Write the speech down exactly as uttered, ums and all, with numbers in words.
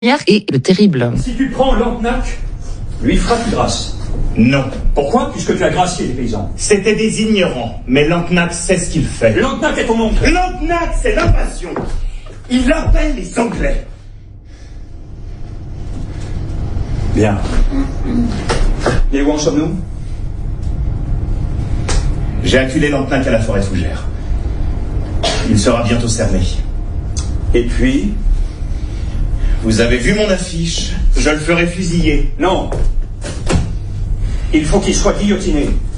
Et le terrible. Si tu prends Lantenac, lui feras-tu grâce? Non. Pourquoi? Puisque tu as gracié les paysans. C'était des ignorants, mais Lantenac sait ce qu'il fait. Lantenac est ton oncle. Lantenac, c'est l'invasion. Il appelle les Anglais. Bien. Et où en sommes-nous? J'ai acculé Lantenac à la forêt fougère. Il sera bientôt cerné. Et puis? Vous avez vu mon affiche? Je le ferai fusiller. Non. Il faut qu'il soit guillotiné.